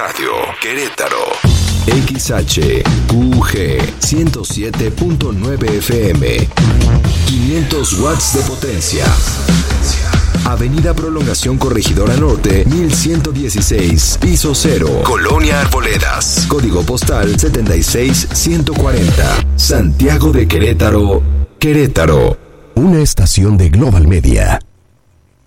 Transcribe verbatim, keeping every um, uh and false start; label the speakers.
Speaker 1: Radio Querétaro. X H Q G ciento siete punto nueve F M. quinientos watts de potencia. Avenida Prolongación Corregidora Norte, mil ciento dieciséis, piso cero, Colonia Arboledas. Código postal setenta y seis ciento cuarenta. Santiago de Querétaro, Querétaro. Una estación de Global Media.